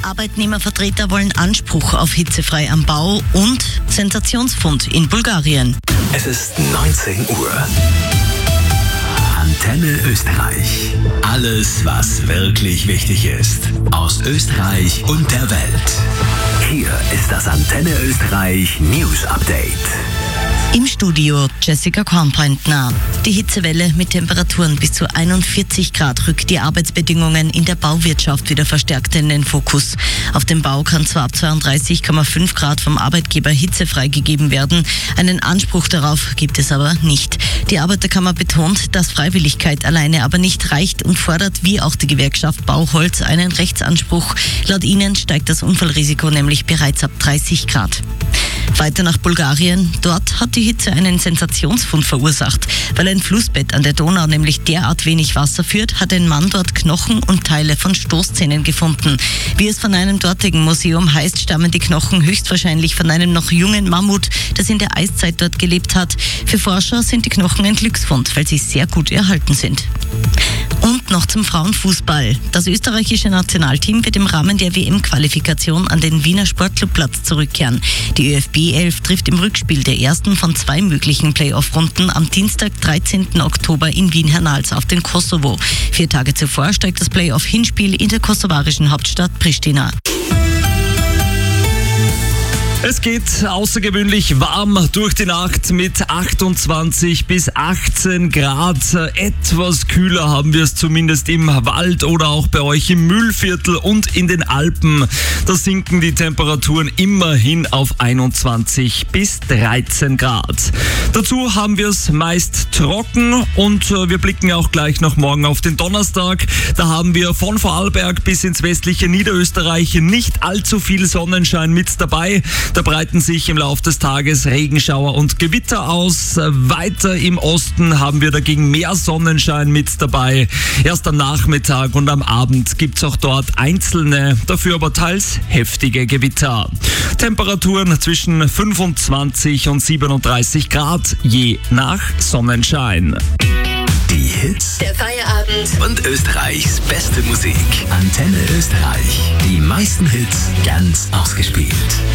Arbeitnehmervertreter wollen Anspruch auf hitzefrei am Bau und Sensationsfund in Bulgarien. Es ist 19 Uhr. Antenne Österreich. Alles, was wirklich wichtig ist. Aus Österreich und der Welt. Hier ist das Antenne Österreich News Update. Im Studio Jessica Kornbrandner. Die Hitzewelle mit Temperaturen bis zu 41 Grad rückt die Arbeitsbedingungen in der Bauwirtschaft wieder verstärkt in den Fokus. Auf dem Bau kann zwar ab 32,5 Grad vom Arbeitgeber hitzefrei gegeben werden, einen Anspruch darauf gibt es aber nicht. Die Arbeiterkammer betont, dass Freiwilligkeit alleine aber nicht reicht und fordert, wie auch die Gewerkschaft Bauholz, einen Rechtsanspruch. Laut ihnen steigt das Unfallrisiko nämlich bereits ab 30 Grad. Weiter nach Bulgarien. Dort hat die Hitze einen Sensationsfund verursacht. Weil ein Flussbett an der Donau nämlich derart wenig Wasser führt, hat ein Mann dort Knochen und Teile von Stoßzähnen gefunden. Wie es von einem dortigen Museum heißt, stammen die Knochen höchstwahrscheinlich von einem noch jungen Mammut, das in der Eiszeit dort gelebt hat. Für Forscher sind die Knochen ein Glücksfund, weil sie sehr gut erhalten sind. Und noch zum Frauenfußball. Das österreichische Nationalteam wird im Rahmen der WM-Qualifikation an den Wiener Sportclubplatz zurückkehren. Die ÖFB-11 trifft im Rückspiel der ersten von 2 möglichen Playoff-Runden am Dienstag, 13. Oktober in Wien-Hernals auf den Kosovo. 4 Tage zuvor steigt das Playoff-Hinspiel in der kosovarischen Hauptstadt Pristina. Es geht außergewöhnlich warm durch die Nacht mit 28 bis 18 Grad. Etwas kühler haben wir es zumindest im Wald oder auch bei euch im Mühlviertel und in den Alpen. Da sinken die Temperaturen immerhin auf 21 bis 13 Grad. Dazu haben wir es meist trocken und wir blicken auch gleich noch morgen auf den Donnerstag. Da haben wir von Vorarlberg bis ins westliche Niederösterreich nicht allzu viel Sonnenschein mit dabei. Da breiten sich im Laufe des Tages Regenschauer und Gewitter aus. Weiter im Osten haben wir dagegen mehr Sonnenschein mit dabei. Erst am Nachmittag und am Abend gibt es auch dort einzelne, dafür aber teils heftige Gewitter. Temperaturen zwischen 25 und 37 Grad, je nach Sonnenschein. Die Hits Der Feierabend. und Österreichs beste Musik. Antenne Österreich. Die meisten Hits ganz ausgespielt.